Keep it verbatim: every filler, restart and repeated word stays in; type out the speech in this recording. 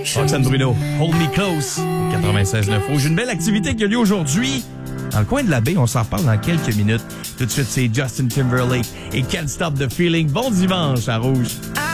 chose. Roxane Bruno, Hold Me Close, quatre-vingt-seize neuf. J'ai une belle activité qui a lieu aujourd'hui. Dans le coin de la baie, on s'en reparle dans quelques minutes. Tout de suite, c'est Justin Timberlake et Can't Stop the Feeling. Bon dimanche à Rouge.